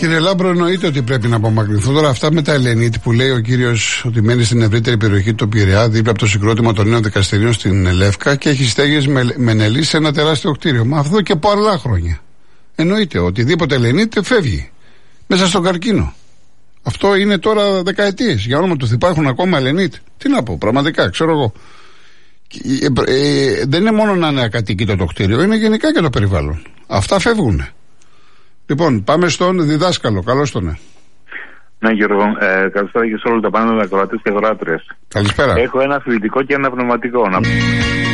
Κύριε Λάμπρο, εννοείται ότι πρέπει να απομακρυνθούν. Τώρα αυτά με τα Ελενίτ που λέει ο κύριος ότι μένει στην ευρύτερη περιοχή του Πειραιά, δίπλα από το συγκρότημα των νέων δικαστηρίων στην Λεύκα και έχει στέγες με νελί σε ένα τεράστιο κτίριο. Μα αυτό και πολλά χρόνια. Εννοείται οτιδήποτε Ελενίτ φεύγει μέσα στον καρκίνο. Αυτό είναι τώρα δεκαετίες. Για όνομα του υπάρχουν ακόμα Ελενίτ. Τι να πω, πραγματικά, ξέρω εγώ. Δεν είναι μόνο να είναι ακατοίκητο το κτίριο, είναι γενικά και το περιβάλλον. Αυτά φεύγουν. Λοιπόν, πάμε στον διδάσκαλο. Καλώς τον. Ναι, Γιώργο, καλησπέρα και σε όλα τα πάνελ ακροατές και ακροάτριες. Καλησπέρα. Έχω ένα αθλητικό και ένα πνευματικό.